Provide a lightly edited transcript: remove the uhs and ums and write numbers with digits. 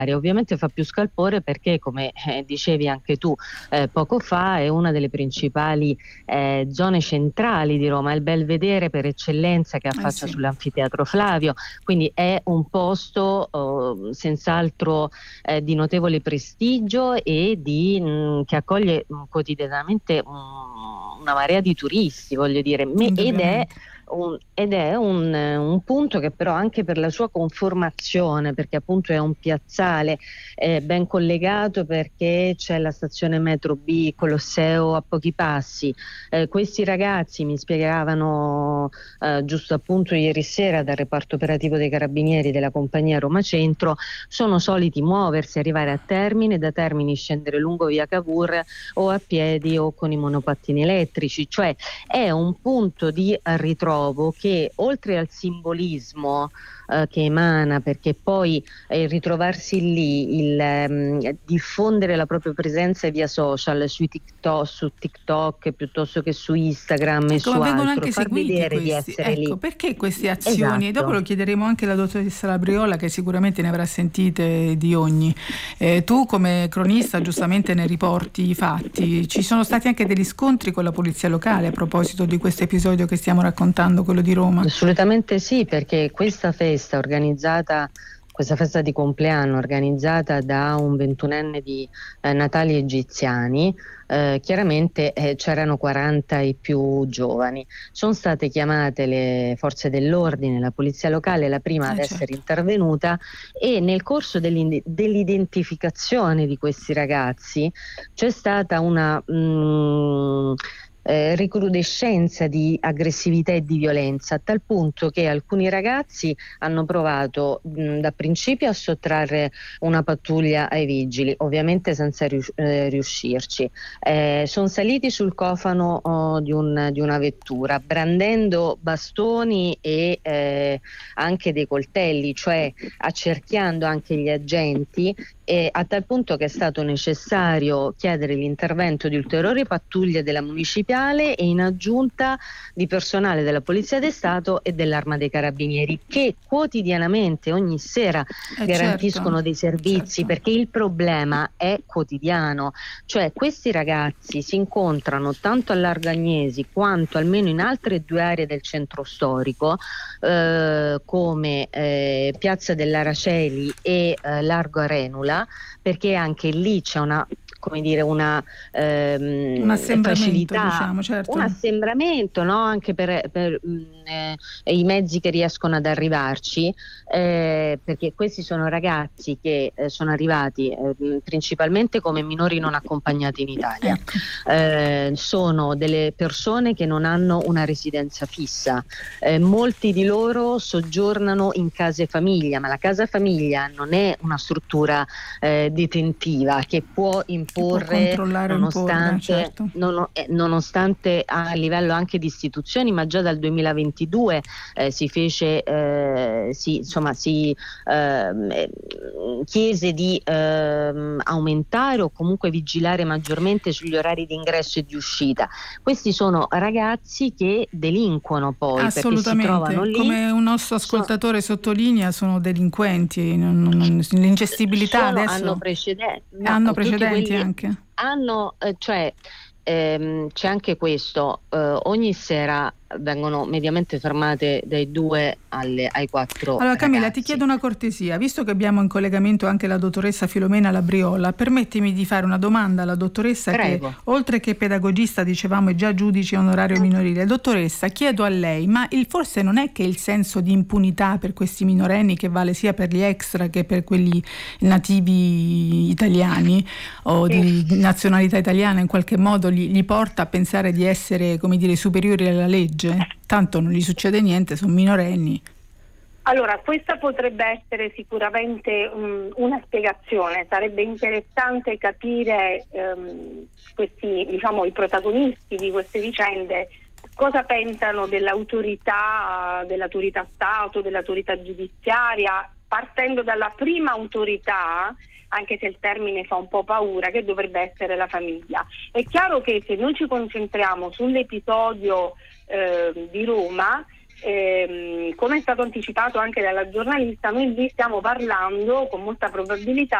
Ovviamente fa più scalpore perché, come dicevi anche tu poco fa, è una delle principali zone centrali di Roma, è il belvedere per eccellenza che affaccia Sì. sull'anfiteatro Flavio, quindi è un posto senz'altro di notevole prestigio e che accoglie quotidianamente una marea di turisti, voglio dire, Indubbiamente. ed è un punto che però anche per la sua conformazione, perché appunto è un piazzale ben collegato, perché c'è la stazione metro B, Colosseo a pochi passi. Questi ragazzi mi spiegavano giusto appunto ieri sera dal reparto operativo dei carabinieri della compagnia Roma Centro, sono soliti muoversi, arrivare a Termine, da Termini scendere lungo via Cavour o a piedi o con i monopattini elettrici, cioè è un punto di ritrovo che, oltre al simbolismo che emana, perché poi ritrovarsi lì, diffondere la propria presenza via social, su TikTok piuttosto che su Instagram e Ecco, ma su vengono altro, anche far seguiti vedere di questi. essere lì. Ecco, perché queste azioni? E dopo Esatto. lo chiederemo anche alla dottoressa Labriola, che sicuramente ne avrà sentite di ogni. Tu come cronista giustamente ne riporti i fatti. Ci sono stati anche degli scontri con la polizia locale a proposito di questo episodio che stiamo raccontando, quello di Roma? Assolutamente sì, perché questa festa di compleanno organizzata da un 21enne di natali egiziani, chiaramente c'erano 40 i più giovani. Sono state chiamate le forze dell'ordine, la polizia locale, la prima ad essere Certo. intervenuta, e nel corso dell'identificazione di questi ragazzi c'è stata una recrudescenza di aggressività e di violenza, a tal punto che alcuni ragazzi hanno provato da principio a sottrarre una pattuglia ai vigili, ovviamente senza riuscirci. Sono saliti sul cofano di una vettura, brandendo bastoni e anche dei coltelli, cioè accerchiando anche gli agenti, a tal punto che è stato necessario chiedere l'intervento di ulteriori pattuglie della municipale e in aggiunta di personale della Polizia di Stato e dell'Arma dei Carabinieri, che quotidianamente, ogni sera, Certo, garantiscono dei servizi, certo. perché il problema è quotidiano. Cioè, questi ragazzi si incontrano tanto a Largo Agnesi quanto almeno in altre due aree del centro storico, come Piazza dell'Araceli e Largo Arenula, perché anche lì c'è Un assembramento, facilità, diciamo, un certo. assembramento, no? Anche per i mezzi che riescono ad arrivarci, perché questi sono ragazzi che sono arrivati principalmente come minori non accompagnati in Italia. Ecco. Sono delle persone che non hanno una residenza fissa, molti di loro soggiornano in case famiglia, ma la casa famiglia non è una struttura detentiva che può Che può imporre, controllare o imporre, certo. nonostante a livello anche di istituzioni, ma già dal 2022 si fece, chiese di aumentare o comunque vigilare maggiormente sugli orari di ingresso e di uscita. Questi sono ragazzi che delinquono poi, perché si trovano Assolutamente, lì. come un nostro ascoltatore sottolinea, sono delinquenti, l'ingestibilità Hanno adesso precedenti, no, hanno tutti precedenti quelli anche. hanno, c'è anche questo, ogni sera vengono mediamente fermate dai 2 ai 4 Allora Camilla, ti ragazzi. chiedo una cortesia, visto che abbiamo in collegamento anche la dottoressa Filomena Labriola, permettimi di fare una domanda alla dottoressa che, Prego. oltre che pedagogista, dicevamo, è già giudice onorario minorile. Dottoressa, chiedo a lei, ma forse non è che il senso di impunità per questi minorenni, che vale sia per gli extra che per quelli nativi italiani o di nazionalità italiana, in qualche modo gli porta a pensare di essere, come dire, superiori alla legge? Tanto non gli succede niente, sono minorenni. Allora, questa potrebbe essere sicuramente una spiegazione. Sarebbe interessante capire i protagonisti di queste vicende cosa pensano dell'autorità Stato, dell'autorità giudiziaria, partendo dalla prima autorità, anche se il termine fa un po' paura, che dovrebbe essere la famiglia. È chiaro che se noi ci concentriamo sull'episodio di Roma, come è stato anticipato anche dalla giornalista, noi lì stiamo parlando con molta probabilità